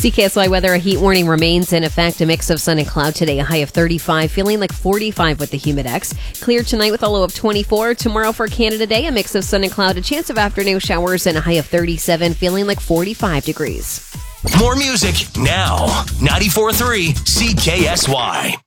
CKSY weather, a heat warning remains in effect. A mix of sun and cloud today, a high of 35, feeling like 45 with the Humidex. Clear tonight with a low of 24. Tomorrow for Canada Day, a mix of sun and cloud, a chance of afternoon showers, and a high of 37, feeling like 45 degrees. More music now. 94.3 CKSY.